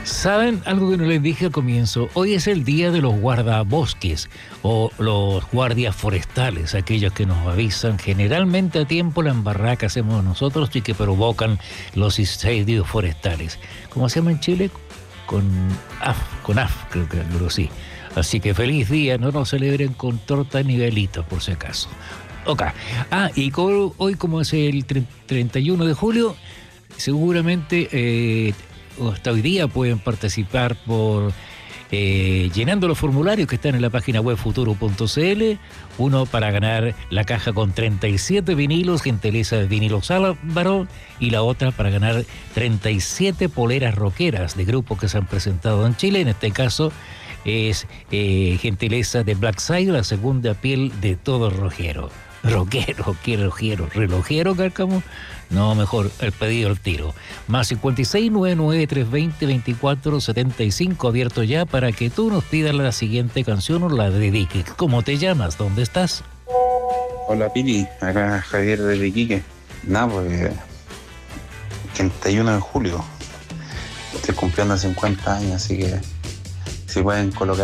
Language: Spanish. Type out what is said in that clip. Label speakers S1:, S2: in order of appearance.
S1: ¿Saben algo que no les dije al comienzo? Hoy es el día de los guardabosques o los guardias forestales, aquellos que nos avisan generalmente a tiempo la embarrada que hacemos nosotros y que provocan los incendios forestales. ¿Cómo se llama en Chile? Con AF, creo que algo así. Así que feliz día, no nos celebren con torta ni velitas por si acaso. Ok. Hoy como es el 31 de julio, seguramente hasta hoy día pueden participar por llenando los formularios que están en la página web futuro.cl. Uno para ganar la caja con 37 vinilos, gentileza de Vinilos Álvaro, y la otra para ganar 37 poleras rockeras de grupos que se han presentado en Chile. En este caso es gentileza de Black Side, la segunda piel de todo rojero. Relojero, Cárcamo. No, mejor el pedido al tiro. Más 56 99 320 24 75, abierto ya para que tú nos pidas la siguiente canción o la dediques. ¿Cómo te llamas? ¿Dónde estás?
S2: Hola Pili, acá Javier de Iquique. Nada, pues 31 de julio. Estoy cumpliendo 50 años, así que si pueden colocar